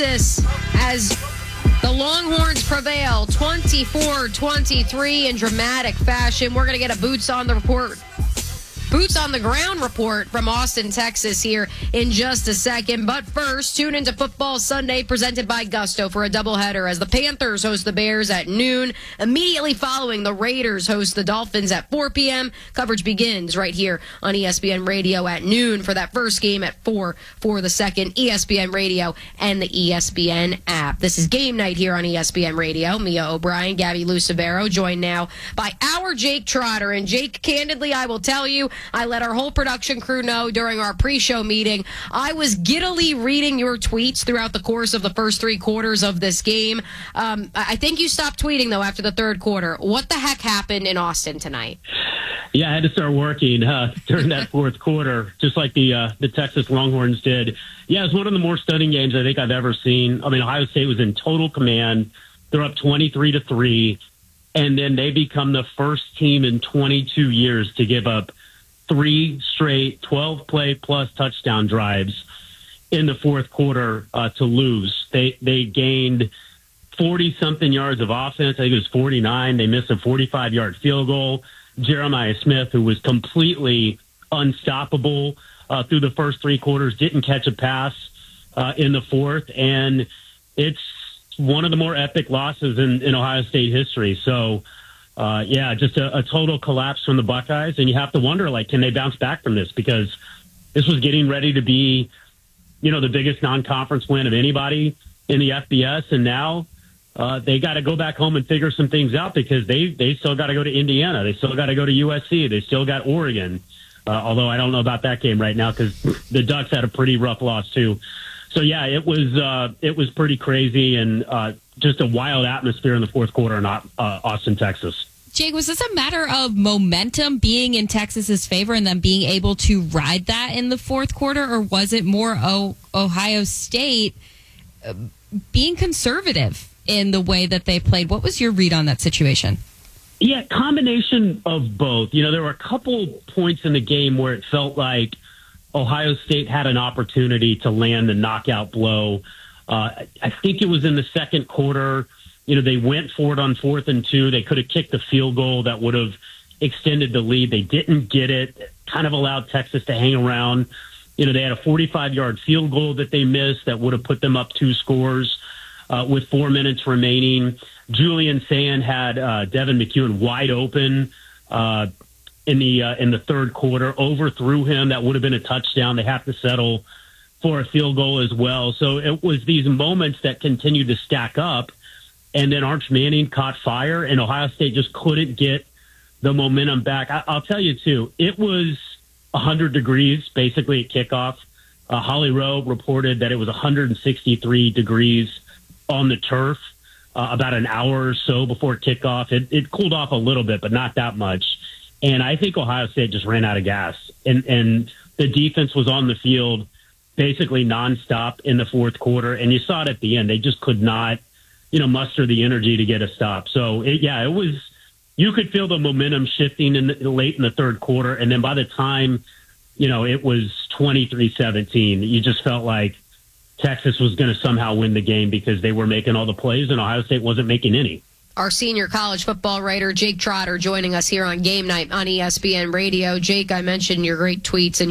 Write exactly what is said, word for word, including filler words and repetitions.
Texas as the Longhorns prevail twenty-four twenty-three in dramatic fashion. We're going to get a boots on the report. Boots on the ground report from Austin, Texas here in just a second. But first, tune into Football Sunday presented by Gusto for a doubleheader as the Panthers host the Bears at noon. Immediately following, the Raiders host the Dolphins at four p.m. Coverage begins right here on E S P N Radio at noon for that first game at four for the second. E S P N Radio and the E S P N app. This is game night here on E S P N Radio. Mia O'Brien, Gabby Lucevero, joined now by our Jake Trotter. And Jake, candidly, I will tell you, I let our whole production crew know during our pre-show meeting. I was giddily reading your tweets throughout the course of the first three quarters of this game. Um, I think you stopped tweeting, though, after the third quarter. What the heck happened in Austin tonight? Yeah, I had to start working uh, during that fourth quarter, just like the uh, the Texas Longhorns did. Yeah, it's one of the more stunning games I think I've ever seen. I mean, Ohio State was in total command. They're up twenty-three to three, and then they become the first team in twenty-two years to give up three straight twelve-play plus touchdown drives in the fourth quarter uh, to lose. They they gained forty-something yards of offense. I think it was forty-nine. They missed a forty-five-yard field goal. Jeremiah Smith, who was completely unstoppable uh, through the first three quarters, didn't catch a pass uh, in the fourth. And it's one of the more epic losses in, in Ohio State history. So, Uh, yeah, just a, a total collapse from the Buckeyes. And you have to wonder, like, can they bounce back from this? Because this was getting ready to be, you know, the biggest non-conference win of anybody in the F B S. And now uh, they got to go back home and figure some things out because they, they still got to go to Indiana. They still got to go to U S C. They still got Oregon. Uh, although I don't know about that game right now because the Ducks had a pretty rough loss too. So, yeah, it was uh, it was pretty crazy and uh, just a wild atmosphere in the fourth quarter in uh, Austin, Texas. Jake, was this a matter of momentum being in Texas's favor and then being able to ride that in the fourth quarter, or was it more o- Ohio State uh, being conservative in the way that they played? What was your read on that situation? Yeah, combination of both. You know, there were a couple points in the game where it felt like Ohio State had an opportunity to land the knockout blow. Uh, I think it was in the second quarter. You know, they went for it on fourth and two. They could have kicked the field goal that would have extended the lead. They didn't get it, kind of allowed Texas to hang around. You know, they had a forty-five-yard field goal that they missed that would have put them up two scores uh, with four minutes remaining. Julian Sand had uh, Devin McEwen wide open uh, in the uh, in the third quarter, overthrew him. That would have been a touchdown. They have to settle for a field goal as well. So it was these moments that continued to stack up. And then Arch Manning caught fire, and Ohio State just couldn't get the momentum back. I, I'll tell you, too, it was one hundred degrees basically at kickoff. Uh, Holly Rowe reported that it was one hundred sixty-three degrees on the turf uh, about an hour or so before kickoff. It, it cooled off a little bit, but not that much. And I think Ohio State just ran out of gas. And, and the defense was on the field basically nonstop in the fourth quarter. And you saw it at the end. They just could not you know, muster the energy to get a stop. So, it, yeah, it was – you could feel the momentum shifting in the, late in the third quarter. And then by the time, you know, it was twenty-three seventeen, you just felt like Texas was going to somehow win the game because they were making all the plays and Ohio State wasn't making any. Our senior college football writer, Jake Trotter, joining us here on Game Night on E S P N Radio. Jake, I mentioned your great tweets and